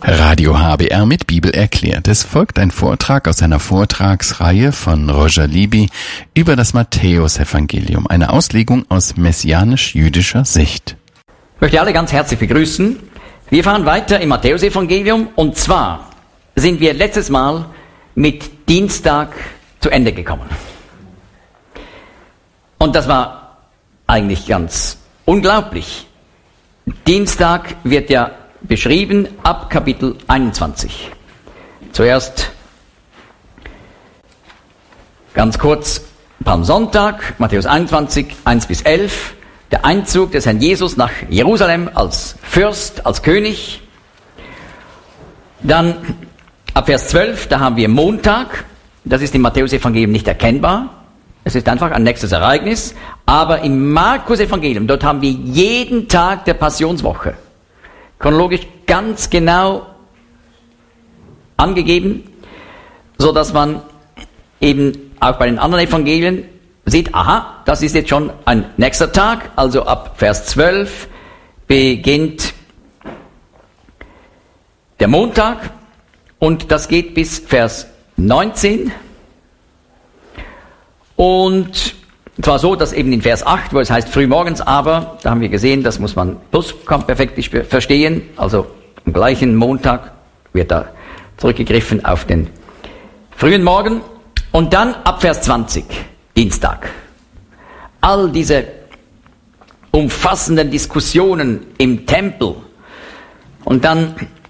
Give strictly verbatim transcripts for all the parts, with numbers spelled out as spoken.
Radio H B R mit Bibel erklärt. Es folgt ein Vortrag aus einer Vortragsreihe von Roger Libby über das Matthäusevangelium, eine Auslegung aus messianisch-jüdischer Sicht. Ich möchte alle ganz herzlich begrüßen. Wir fahren weiter im Matthäusevangelium und zwar sind wir letztes Mal mit Dienstag zu Ende gekommen. Und das war eigentlich ganz unglaublich. Dienstag wird ja beschrieben ab Kapitel einundzwanzig. Zuerst ganz kurz Palmsonntag, Matthäus einundzwanzig, eins bis elf, der Einzug des Herrn Jesus nach Jerusalem als Fürst, als König. Dann ab Vers zwölf, da haben wir Montag, das ist im Matthäusevangelium nicht erkennbar, es ist einfach ein nächstes Ereignis, aber im Markus-Evangelium, dort haben wir jeden Tag der Passionswoche chronologisch ganz genau angegeben, so dass man eben auch bei den anderen Evangelien sieht, aha, das ist jetzt schon ein nächster Tag, also ab Vers zwölf beginnt der Montag und das geht bis Vers neunzehn. Und zwar so, dass eben in Vers acht, wo es heißt frühmorgens aber, da haben wir gesehen, das muss man plusquamperfektisch verstehen, also am gleichen Montag wird da zurückgegriffen auf den frühen Morgen. Und dann ab Vers zwanzig, Dienstag. All diese umfassenden Diskussionen im Tempel und dann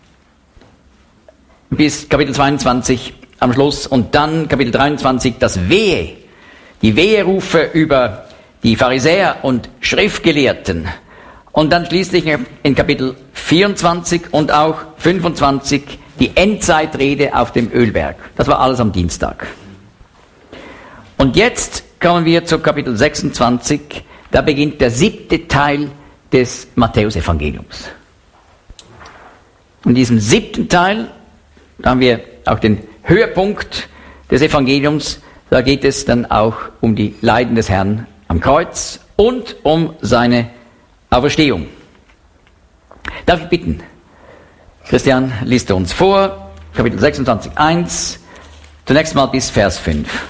bis Kapitel zweiundzwanzig am Schluss und dann Kapitel dreiundzwanzig das Wehe. Die Weherufe über die Pharisäer und Schriftgelehrten. Und dann schließlich in Kapitel vierundzwanzig und auch fünfundzwanzig die Endzeitrede auf dem Ölberg. Das war alles am Dienstag. Und jetzt kommen wir zu Kapitel sechsundzwanzig. Da beginnt der siebte Teil des Matthäusevangeliums. In diesem siebten Teil, da haben wir auch den Höhepunkt des Evangeliums. Da geht es dann auch um die Leiden des Herrn am Kreuz und um seine Auferstehung. Darf ich bitten? Christian liest uns vor, Kapitel sechsundzwanzig, eins, zunächst mal bis Vers fünf.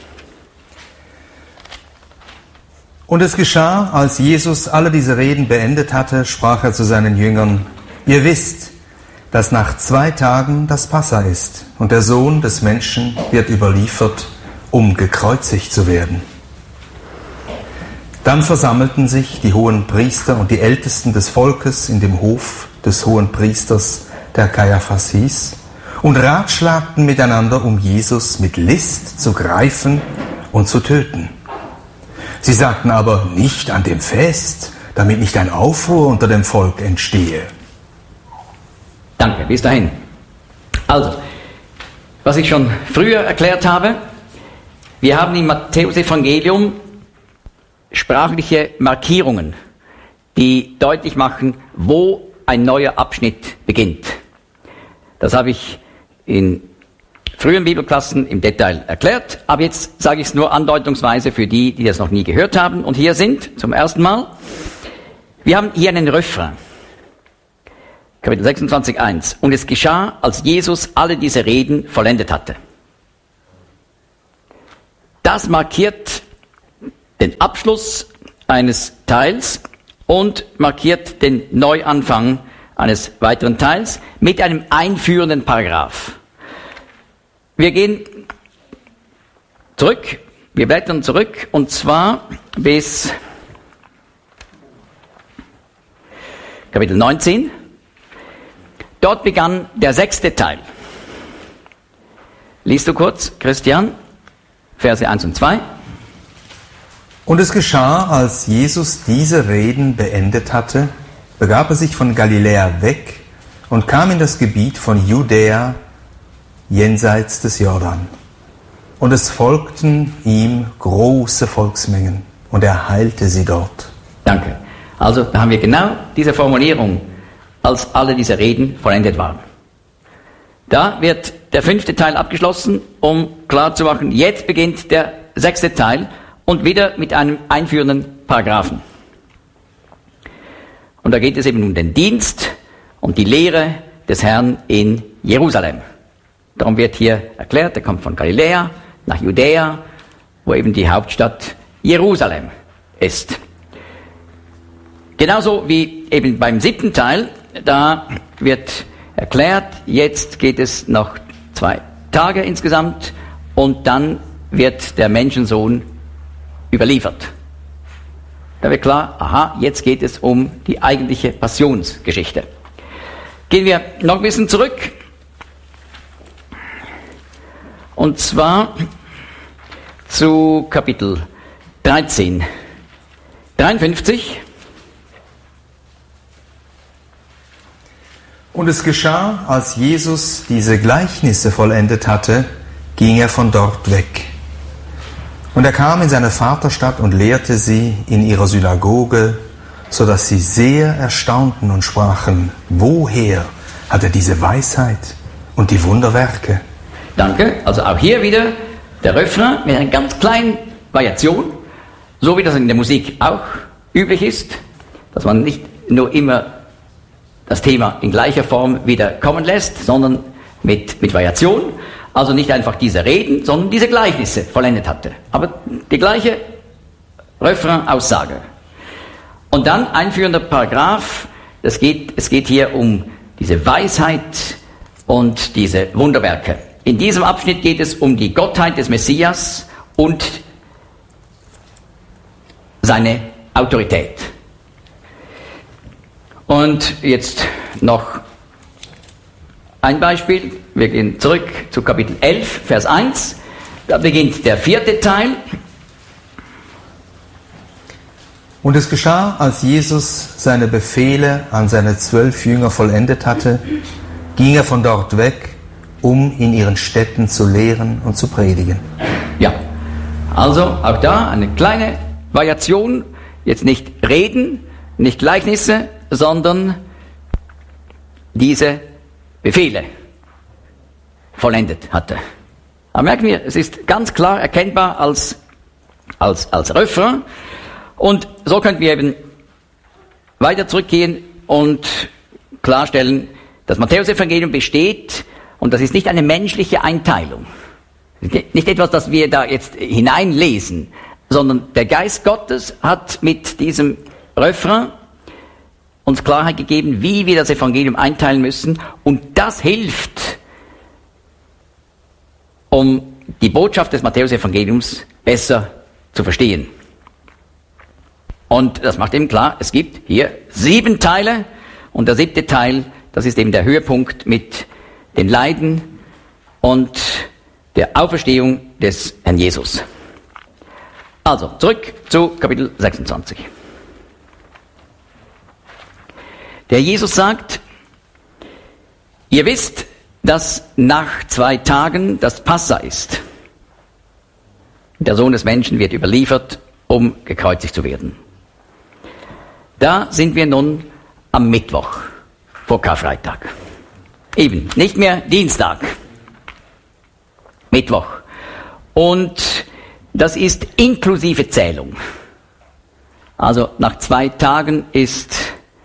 Und es geschah, als Jesus alle diese Reden beendet hatte, sprach er zu seinen Jüngern: Ihr wisst, dass nach zwei Tagen das Passa ist und der Sohn des Menschen wird überliefert, um gekreuzigt zu werden. Dann versammelten sich die hohen Priester und die Ältesten des Volkes in dem Hof des hohen Priesters, der Kaiaphas hieß, und ratschlagten miteinander, um Jesus mit List zu greifen und zu töten. Sie sagten aber: Nicht an dem Fest, damit nicht ein Aufruhr unter dem Volk entstehe. Danke, bis dahin. Also, was ich schon früher erklärt habe, wir haben im Matthäusevangelium sprachliche Markierungen, die deutlich machen, wo ein neuer Abschnitt beginnt. Das habe ich in früheren Bibelklassen im Detail erklärt, aber jetzt sage ich es nur andeutungsweise für die, die das noch nie gehört haben. Und hier sind zum ersten Mal, wir haben hier einen Refrain. Kapitel sechsundzwanzig, eins. Und es geschah, als Jesus alle diese Reden vollendet hatte. Das markiert den Abschluss eines Teils und markiert den Neuanfang eines weiteren Teils mit einem einführenden Paragraph. Wir gehen zurück, wir blättern zurück und zwar bis Kapitel neunzehn. Dort begann der sechste Teil. Liest du kurz, Christian? Verse eins und zwei. Und es geschah, als Jesus diese Reden beendet hatte, begab er sich von Galiläa weg und kam in das Gebiet von Judäa jenseits des Jordan. Und es folgten ihm große Volksmengen und er heilte sie dort. Danke. Also da haben wir genau diese Formulierung, als alle diese Reden vollendet waren. Da wird der fünfte Teil abgeschlossen, um klarzumachen, jetzt beginnt der sechste Teil und wieder mit einem einführenden Paragraphen. Und da geht es eben um den Dienst und die Lehre des Herrn in Jerusalem. Darum wird hier erklärt, er kommt von Galiläa nach Judäa, wo eben die Hauptstadt Jerusalem ist. Genauso wie eben beim siebten Teil, da wird erklärt, jetzt geht es noch zwei Tage insgesamt und dann wird der Menschensohn überliefert. Da wird klar, aha, jetzt geht es um die eigentliche Passionsgeschichte. Gehen wir noch ein bisschen zurück. Und zwar zu Kapitel dreizehn, dreiundfünfzig. Und es geschah, als Jesus diese Gleichnisse vollendet hatte, ging er von dort weg. Und er kam in seine Vaterstadt und lehrte sie in ihrer Synagoge, so dass sie sehr erstaunten und sprachen, woher hat er diese Weisheit und die Wunderwerke? Danke. Also auch hier wieder der Refrain mit einer ganz kleinen Variation, so wie das in der Musik auch üblich ist, dass man nicht nur immer das Thema in gleicher Form wieder kommen lässt, sondern mit, mit Variation. Also nicht einfach diese Reden, sondern diese Gleichnisse vollendet hatte. Aber die gleiche Refrain-Aussage. Und dann einführender Paragraph, es geht, es geht hier um diese Weisheit und diese Wunderwerke. In diesem Abschnitt geht es um die Gottheit des Messias und seine Autorität. Und jetzt noch ein Beispiel. Wir gehen zurück zu Kapitel elf, Vers eins. Da beginnt der vierte Teil. Und es geschah, als Jesus seine Befehle an seine zwölf Jünger vollendet hatte, ging er von dort weg, um in ihren Städten zu lehren und zu predigen. Ja, also auch da eine kleine Variation. Jetzt nicht Reden, nicht Gleichnisse, sondern diese Befehle vollendet hatte. Aber merken wir, es ist ganz klar erkennbar als, als, als Refrain. Und so könnten wir eben weiter zurückgehen und klarstellen, das Matthäus-Evangelium besteht, und das ist nicht eine menschliche Einteilung. Nicht etwas, das wir da jetzt hineinlesen, sondern der Geist Gottes hat mit diesem Refrain uns Klarheit gegeben, wie wir das Evangelium einteilen müssen. Und das hilft, um die Botschaft des Matthäus-Evangeliums besser zu verstehen. Und das macht eben klar, es gibt hier sieben Teile und der siebte Teil, das ist eben der Höhepunkt mit den Leiden und der Auferstehung des Herrn Jesus. Also, zurück zu Kapitel sechsundzwanzig. Der Jesus sagt, ihr wisst, dass nach zwei Tagen das Passa ist. Der Sohn des Menschen wird überliefert, um gekreuzigt zu werden. Da sind wir nun am Mittwoch vor Karfreitag. Eben, nicht mehr Dienstag. Mittwoch. Und das ist inklusive Zählung. Also nach zwei Tagen ist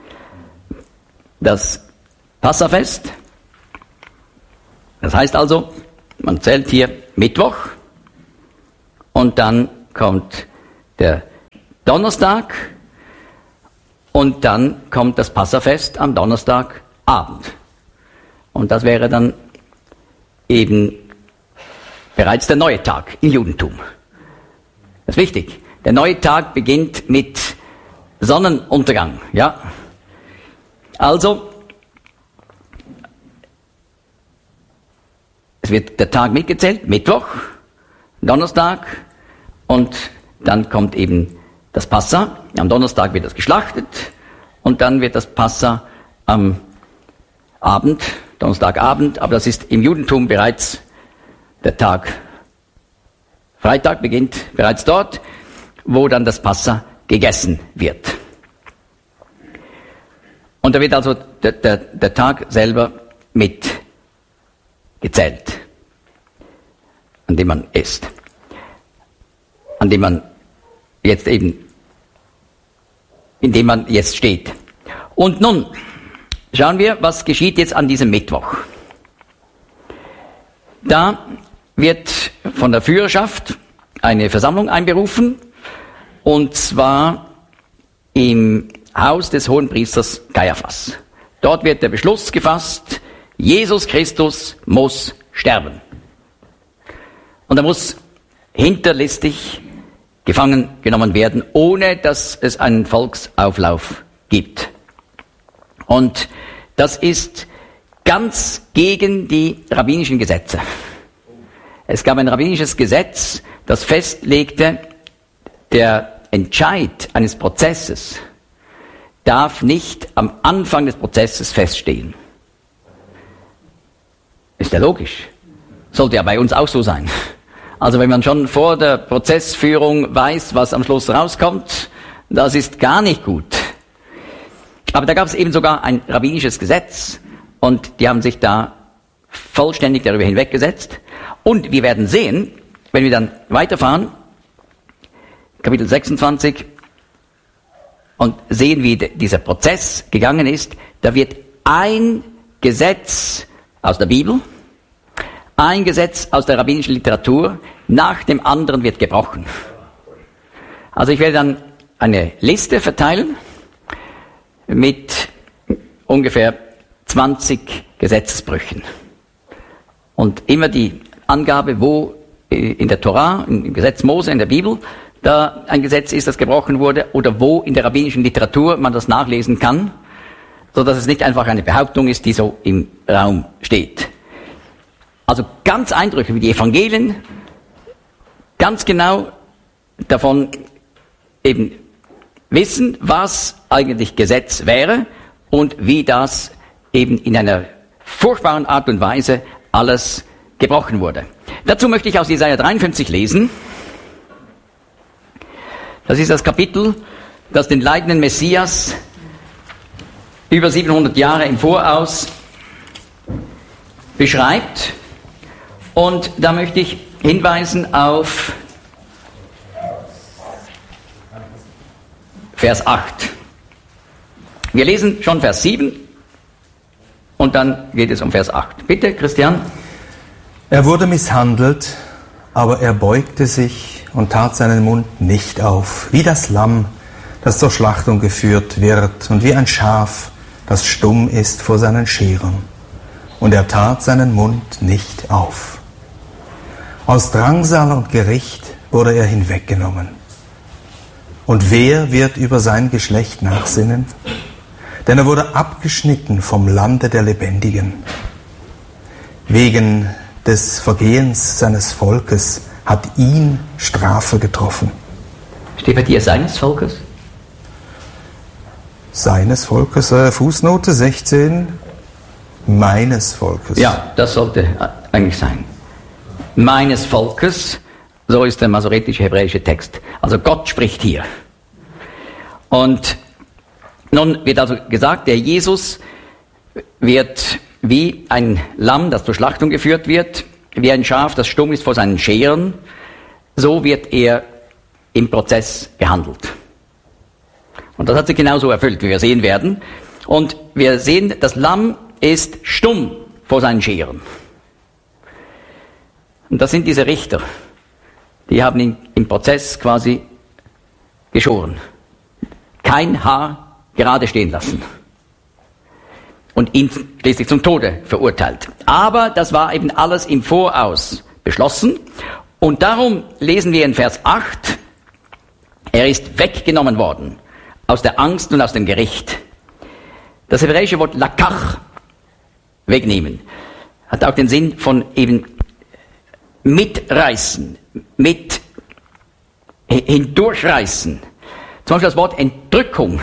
das Passafest. Das heißt also, man zählt hier Mittwoch und dann kommt der Donnerstag und dann kommt das Passafest am Donnerstagabend. Und das wäre dann eben bereits der neue Tag im Judentum. Das ist wichtig. Der neue Tag beginnt mit Sonnenuntergang, ja. Also, es wird der Tag mitgezählt, Mittwoch, Donnerstag und dann kommt eben das Passa. Am Donnerstag wird das geschlachtet und dann wird das Passa am Abend, Donnerstagabend, aber das ist im Judentum bereits der Tag. Freitag beginnt bereits dort, wo dann das Passa gegessen wird. Und da wird also der, der, der Tag selber mit gezählt, an dem man isst, an dem man jetzt eben, in dem man jetzt steht. Und nun, schauen wir, was geschieht jetzt an diesem Mittwoch. Da wird von der Führerschaft eine Versammlung einberufen, und zwar im Haus des Hohenpriesters Kaiaphas. Dort wird der Beschluss gefasst, Jesus Christus muss sterben. Und er muss hinterlistig gefangen genommen werden, ohne dass es einen Volksauflauf gibt. Und das ist ganz gegen die rabbinischen Gesetze. Es gab ein rabbinisches Gesetz, das festlegte, der Entscheid eines Prozesses darf nicht am Anfang des Prozesses feststehen. Ist ja logisch. Sollte ja bei uns auch so sein. Also wenn man schon vor der Prozessführung weiß, was am Schluss rauskommt, das ist gar nicht gut. Aber da gab es eben sogar ein rabbinisches Gesetz, und die haben sich da vollständig darüber hinweggesetzt. Und wir werden sehen, wenn wir dann weiterfahren, Kapitel sechsundzwanzig, und sehen, wie dieser Prozess gegangen ist, da wird ein Gesetz aus der Bibel, ein Gesetz aus der rabbinischen Literatur nach dem anderen wird gebrochen. Also ich werde dann eine Liste verteilen mit ungefähr zwanzig Gesetzesbrüchen. Und immer die Angabe, wo in der Torah, im Gesetz Mose, in der Bibel, da ein Gesetz ist, das gebrochen wurde, oder wo in der rabbinischen Literatur man das nachlesen kann, so dass es nicht einfach eine Behauptung ist, die so im Raum steht. Also ganz eindrücklich, wie die Evangelien ganz genau davon eben wissen, was eigentlich Gesetz wäre und wie das eben in einer furchtbaren Art und Weise alles gebrochen wurde. Dazu möchte ich aus Jesaja dreiundfünfzig lesen. Das ist das Kapitel, das den leidenden Messias über siebenhundert Jahre im Voraus beschreibt. Und da möchte ich hinweisen auf Vers acht. Wir lesen schon Vers sieben und dann geht es um Vers acht. Bitte, Christian. Er wurde misshandelt, aber er beugte sich und tat seinen Mund nicht auf, wie das Lamm, das zur Schlachtung geführt wird, und wie ein Schaf, das stumm ist vor seinen Scheren. Und er tat seinen Mund nicht auf. Aus Drangsal und Gericht wurde er hinweggenommen. Und wer wird über sein Geschlecht nachsinnen? Denn er wurde abgeschnitten vom Lande der Lebendigen. Wegen des Vergehens seines Volkes hat ihn Strafe getroffen. Steht bei dir seines Volkes? Seines Volkes, äh, Fußnote sechzehn, meines Volkes. Ja, das sollte eigentlich sein. Meines Volkes, so ist der masoretische hebräische Text. Also Gott spricht hier. Und nun wird also gesagt, der Jesus wird wie ein Lamm, das zur Schlachtung geführt wird, wie ein Schaf, das stumm ist vor seinen Scheren, so wird er im Prozess behandelt. Und das hat sich genauso erfüllt, wie wir sehen werden. Und wir sehen, das Lamm ist stumm vor seinen Scheren. Und das sind diese Richter, die haben ihn im Prozess quasi geschoren. Kein Haar gerade stehen lassen. Und ihn schließlich zum Tode verurteilt. Aber das war eben alles im Voraus beschlossen. Und darum lesen wir in Vers acht, er ist weggenommen worden aus der Angst und aus dem Gericht. Das hebräische Wort lakach, wegnehmen, hat auch den Sinn von eben mitreißen, mit hindurchreißen. Zum Beispiel das Wort Entrückung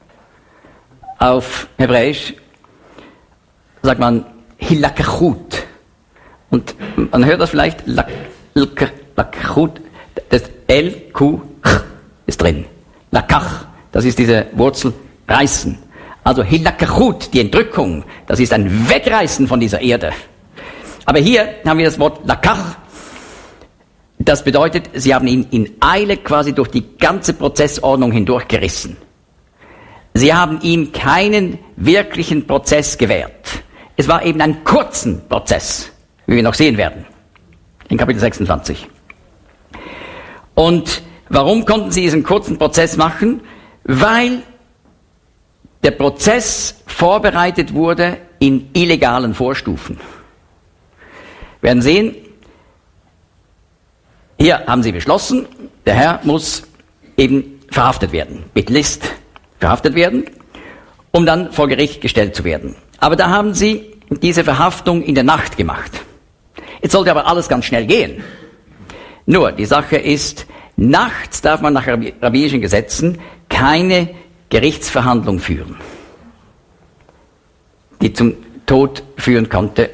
auf Hebräisch sagt man hilakachut. Und man hört das vielleicht, lakachut, das L, Q, Ch ist drin. Lakach, das ist diese Wurzel reißen. Also hilakachut, die Entrückung, das ist ein Wegreißen von dieser Erde. Aber hier haben wir das Wort lakach. Das bedeutet, sie haben ihn in Eile quasi durch die ganze Prozessordnung hindurchgerissen. Sie haben ihm keinen wirklichen Prozess gewährt. Es war eben ein kurzen Prozess, wie wir noch sehen werden, in Kapitel sechsundzwanzig. Und warum konnten sie diesen kurzen Prozess machen? Weil der Prozess vorbereitet wurde in illegalen Vorstufen. Wir werden sehen, hier haben sie beschlossen, der Herr muss eben verhaftet werden, mit List verhaftet werden, um dann vor Gericht gestellt zu werden. Aber da haben sie diese Verhaftung in der Nacht gemacht. Jetzt sollte aber alles ganz schnell gehen. Nur, die Sache ist, nachts darf man nach rabbinischen Gesetzen keine Gerichtsverhandlung führen, die zum Tod führen konnte.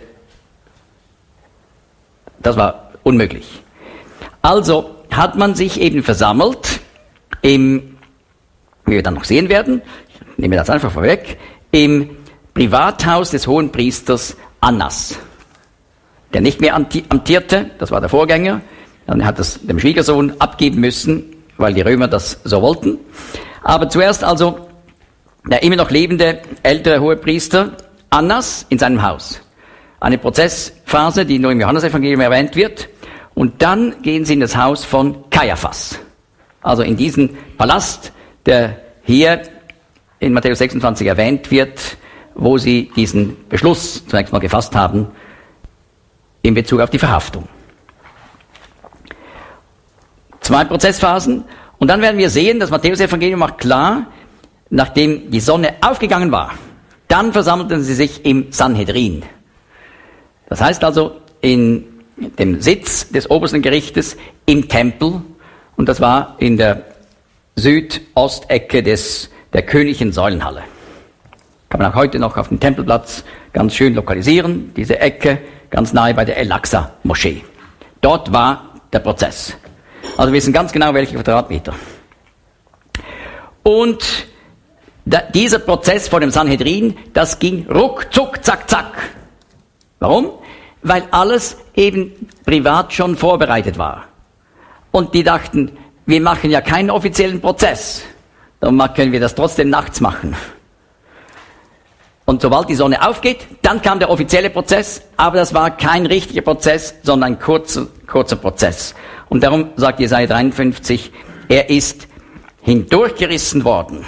Das war unmöglich. Also hat man sich eben versammelt im, wie wir dann noch sehen werden, ich nehme das einfach vorweg, im Privathaus des Hohenpriesters Annas, der nicht mehr amtierte, das war der Vorgänger, dann hat es dem Schwiegersohn abgeben müssen, weil die Römer das so wollten. Aber zuerst also der immer noch lebende ältere Hohepriester Annas in seinem Haus. Eine Prozessphase, die nur im Johannesevangelium erwähnt wird. Und dann gehen sie in das Haus von Kaiaphas. Also in diesen Palast, der hier in Matthäus sechsundzwanzig erwähnt wird, wo sie diesen Beschluss zunächst mal gefasst haben in Bezug auf die Verhaftung. Zwei Prozessphasen. Und dann werden wir sehen, das Matthäus-Evangelium macht klar, nachdem die Sonne aufgegangen war, dann versammelten sie sich im Sanhedrin. Das heißt also in dem Sitz des obersten Gerichtes im Tempel, und das war in der Südostecke des, der königlichen Säulenhalle. Kann man auch heute noch auf dem Tempelplatz ganz schön lokalisieren, diese Ecke, ganz nahe bei der El-Aqsa-Moschee. Dort war der Prozess. Also wir wissen ganz genau, welche Quadratmeter. Und da, dieser Prozess vor dem Sanhedrin, das ging ruckzuck, zack, zack. Warum? Weil alles eben privat schon vorbereitet war. Und die dachten, wir machen ja keinen offiziellen Prozess, dann können wir das trotzdem nachts machen. Und sobald die Sonne aufgeht, dann kam der offizielle Prozess, aber das war kein richtiger Prozess, sondern ein kurzer, kurzer Prozess. Und darum sagt Jesaja dreiundfünfzig, er ist hindurchgerissen worden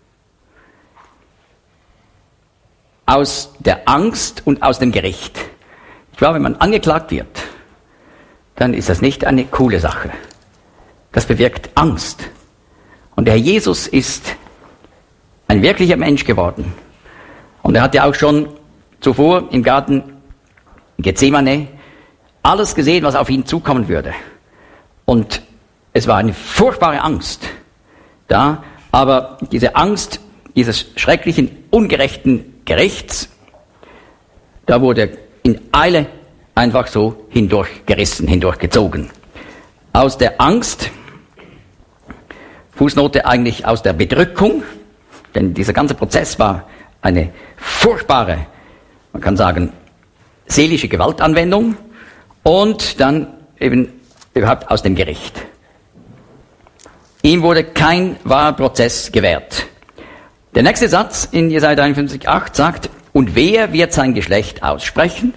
aus der Angst und aus dem Gericht. Ich glaube, wenn man angeklagt wird, dann ist das nicht eine coole Sache. Das bewirkt Angst. Und der Herr Jesus ist ein wirklicher Mensch geworden. Und er hatte auch schon zuvor im Garten Gethsemane alles gesehen, was auf ihn zukommen würde. Und es war eine furchtbare Angst da, aber diese Angst dieses schrecklichen, ungerechten Gerichts, da wurde in Eile einfach so hindurchgerissen, hindurchgezogen. Aus der Angst, Fußnote eigentlich aus der Bedrückung, denn dieser ganze Prozess war eine furchtbare, man kann sagen, seelische Gewaltanwendung und dann eben überhaupt aus dem Gericht. Ihm wurde kein wahrer Prozess gewährt. Der nächste Satz in Jesaja dreiundfünfzig acht sagt, und wer wird sein Geschlecht aussprechen?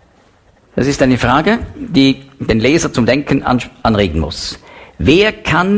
Das ist eine Frage, die den Leser zum Denken anregen muss. Wer kann